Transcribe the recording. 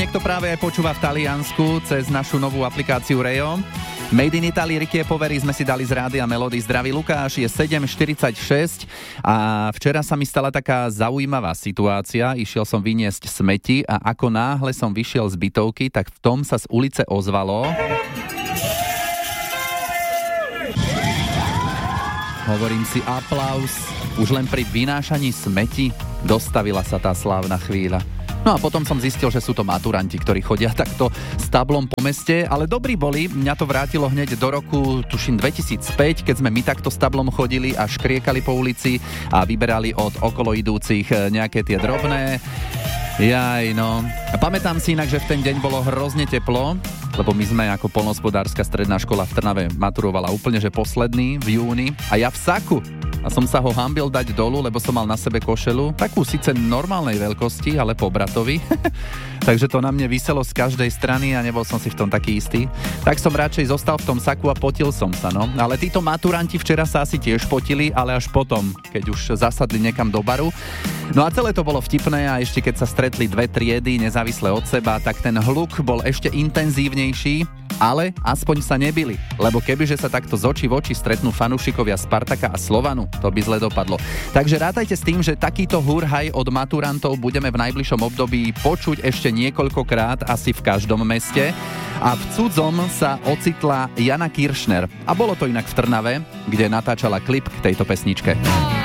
Niekto práve aj počúva v Taliansku cez našu novú aplikáciu Rejo. Made in Italy, Rikie Povery sme si dali z Rádia Melody. Zdraví Lukáš, je 7:46 a včera sa mi stala taká zaujímavá situácia. Išiel som vyniesť smeti a ako náhle som vyšiel z bytovky, tak v tom sa z ulice ozvalo... Hovorím si aplaus. Už len pri vynášaní smeti dostavila sa tá slávna chvíľa. No a potom som zistil, že sú to maturanti, ktorí chodia takto s tablom po meste, ale dobrí boli. Mňa to vrátilo hneď do roku, tuším, 2005, keď sme my takto s tablom chodili a škriekali po ulici a vyberali od okolo idúcich nejaké tie drobné. Jaj, no. A pamätám si inak, že v ten deň bolo hrozne teplo, lebo my sme ako poľnohospodárska stredná škola v Trnave maturovala úplne, že posledný v júni a ja v saku. A som sa ho hanbil dať dolu, lebo som mal na sebe košelu, takú síce normálnej veľkosti, ale po bratovi. Takže to na mne viselo z každej strany a nebol som si v tom taký istý. Tak som radšej zostal v tom saku a potil som sa, no. Ale títo maturanti včera sa asi tiež potili, ale až potom, keď už zasadli niekam do baru. No a celé to bolo vtipné a ešte keď sa stretli dve triedy nezávisle od seba, tak ten hluk bol ešte intenzívnejší, ale aspoň sa nebili, lebo kebyže sa takto z očí v oči stretnú fanúšikovia Spartaka a Slovanu, to by zle dopadlo. Takže rátajte s tým, že takýto hurhaj od maturantov budeme v najbližšom období počuť ešte niekoľkokrát asi v každom meste. A v cudzom sa ocitla Jana Kiršner. A bolo to inak v Trnave, kde natáčala klip k tejto pesničke.